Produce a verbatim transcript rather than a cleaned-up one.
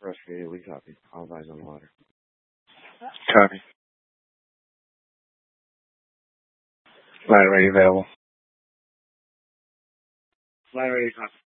Rescue, we copy. All eyes on the water. Copy. Line ready available. Line ready, copy.